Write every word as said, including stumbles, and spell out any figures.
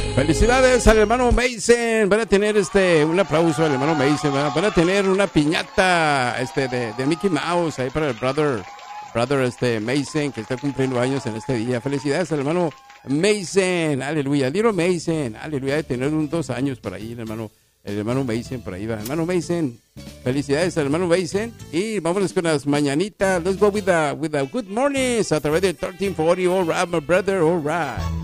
Felicidades al hermano Mason. Van a tener este un aplauso al hermano Mason. Van a, van a tener una piñata este de, de Mickey Mouse ahí para el brother, brother este Mason, que está cumpliendo años en este día. Felicidades al hermano Mason. Aleluya. Little Mason. Aleluya. De tener unos dos años por ahí, el hermano, el hermano Mason por ahí va. Hermano Mason. Felicidades al hermano Mason. Y vámonos con las mañanitas. Let's go with the, with the good mornings a través de trece cuarenta. All right, my brother. All right.